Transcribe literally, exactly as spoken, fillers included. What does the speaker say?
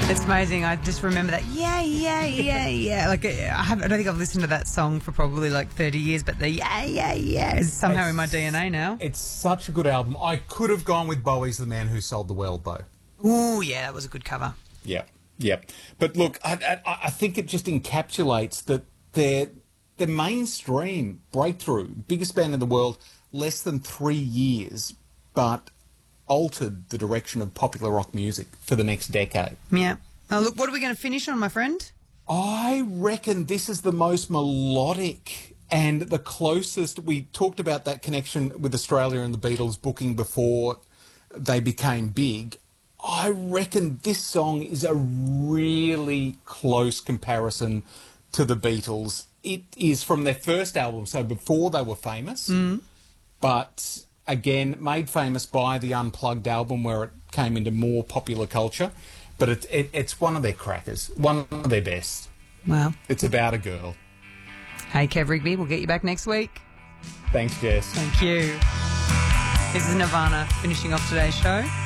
It's amazing. I just remember that. Yeah, yeah, yeah, yeah. Like I, have, I don't think I've listened to that song for probably like thirty years, but the yeah, yeah, yeah is somehow It's- in my D N A now. It's such a good album. I could have gone with Bowie's The Man Who Sold the World, though. Ooh, yeah, that was a good cover. Yeah, yeah. But look, I, I, I think it just encapsulates that their, their mainstream breakthrough, biggest band in the world, less than three years, but altered the direction of popular rock music for the next decade. Yeah. Oh, look, what are we going to finish on, my friend? I reckon this is the most melodic and the closest. We talked about that connection with Australia and the Beatles booking before they became big. I reckon this song is a really close comparison to the Beatles. It is from their first album, so before they were famous, Mm. but again, made famous by the Unplugged album where it came into more popular culture. But it, it, it's one of their crackers, one of their best. Well, It's about a girl. hey, Kev Rigby, we'll get you back next week. Thanks, Jess. Thank you. This is Nirvana finishing off today's show.